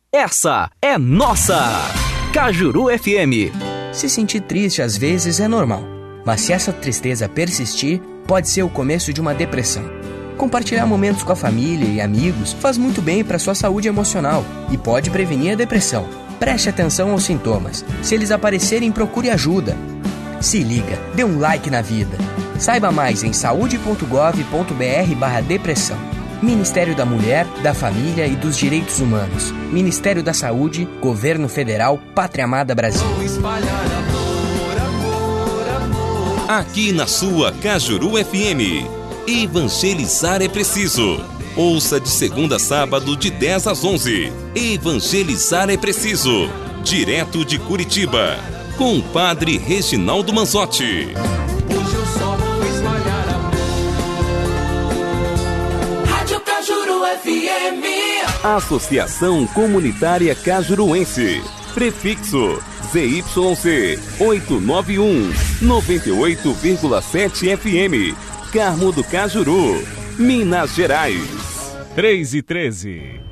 essa é nossa! Cajuru FM. Se sentir triste às vezes é normal, mas se essa tristeza persistir, pode ser o começo de uma depressão. Compartilhar momentos com a família e amigos faz muito bem para sua saúde emocional e pode prevenir a depressão. Preste atenção aos sintomas. Se eles aparecerem, procure ajuda. Se liga, dê um like na vida. Saiba mais em saude.gov.br/depressão. Ministério da Mulher, da Família e dos Direitos Humanos. Ministério da Saúde, Governo Federal, Pátria Amada Brasil. Aqui na sua Cajuru FM. Evangelizar é preciso. Ouça de segunda a sábado de 10 às 11. Evangelizar é preciso. Direto de Curitiba. Com o Padre Reginaldo Manzotti. Hoje eu só vou espalhar amor. Rádio Cajuru FM. Associação Comunitária Cajuruense. Prefixo ZYC 891 98,7 FM. Carmo do Cajuru, Minas Gerais. 3:13.